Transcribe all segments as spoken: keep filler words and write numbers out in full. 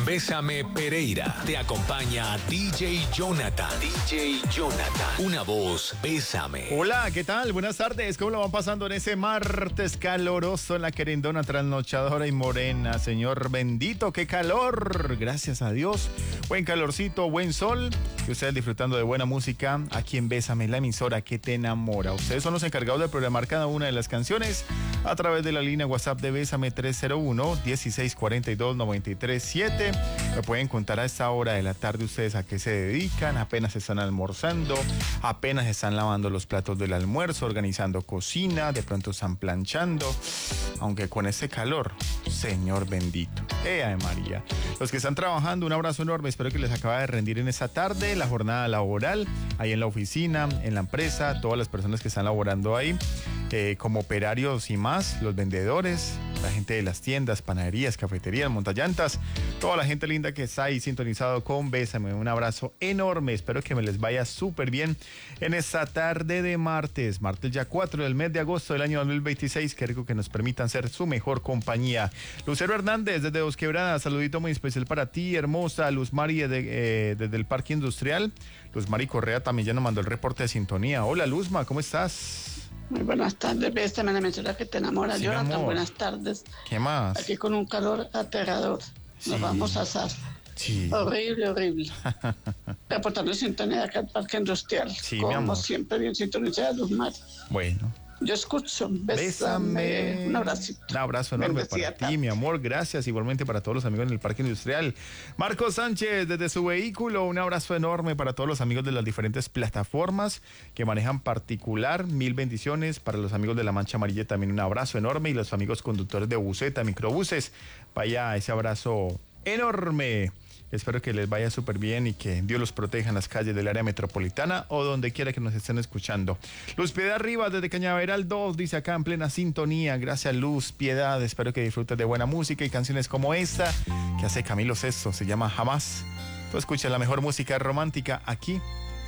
Bésame Pereira. Te acompaña D J Jonathan. D J Jonathan. Una voz, bésame. Hola, ¿qué tal? Buenas tardes. ¿Cómo lo van pasando en ese martes caloroso en la querendona trasnochadora y morena? Señor bendito, qué calor. Gracias a Dios. Buen calorcito, buen sol. Y ustedes disfrutando de buena música aquí en Bésame, la emisora que te enamora. Ustedes son los encargados de programar cada una de las canciones a través de la línea WhatsApp de Bésame tres cero uno, dieciséis cuarenta y dos, noventa y tres siete. Me pueden contar a esta hora de la tarde ustedes a qué se dedican, apenas están almorzando, apenas están lavando los platos del almuerzo, organizando cocina, de pronto están planchando, aunque con ese calor, Señor bendito. ¡Eh, Ave María! Los que están trabajando, un abrazo enorme, espero que les acabe de rendir en esta tarde la jornada laboral, ahí en la oficina, en la empresa, todas las personas que están laborando ahí, eh, como operarios y más, los vendedores, la gente de las tiendas, panaderías, cafeterías, montallantas, toda la gente linda que está ahí sintonizado con Bésame, un abrazo enorme, espero que me les vaya súper bien en esta tarde de martes, martes ya cuatro del mes de agosto del año dos mil veintiséis, qué rico que nos permitan ser su mejor compañía. Lucero Hernández desde Dos Quebradas, saludito muy especial para ti, hermosa. Luz Mari desde, eh, desde el Parque Industrial, Luz Mari Correa también ya nos mandó el reporte de sintonía. Hola Luzma, ¿cómo estás? Muy buenas tardes, Bésame, la emisora que te enamora. Sí, Jonathan, amor. buenas tardes. ¿Qué más? Aquí con un calor aterrador. Sí. Nos vamos a asar. Sí. Horrible, horrible. Reportando sintonía acá al Parque Industrial. Sí, mi Como amor. siempre, bien sintonizada, Luz Mari. Bueno. Yo escucho. Bésame. Bésame. Un abracito. Un abrazo enorme Bendecida para ti, tarde. mi amor. Gracias igualmente para todos los amigos en el Parque Industrial. Marcos Sánchez desde su vehículo. Un abrazo enorme para todos los amigos de las diferentes plataformas que manejan particular. Mil bendiciones. Para los amigos de La Mancha Amarilla también un abrazo enorme. Y los amigos conductores de buseta, microbuses. Vaya ese abrazo enorme. Espero que les vaya súper bien y que Dios los proteja en las calles del área metropolitana o donde quiera que nos estén escuchando. Luz Piedad Rivas desde Cañaveral dos dice acá en plena sintonía. Gracias Luz Piedad, espero que disfrutes de buena música y canciones como esta que hace Camilo Sesto, se llama Jamás. Tú escuchas la mejor música romántica aquí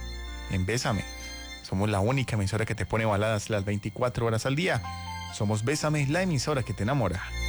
en Bésame. Somos la única emisora que te pone baladas las veinticuatro horas al día. Somos Bésame, la emisora que te enamora.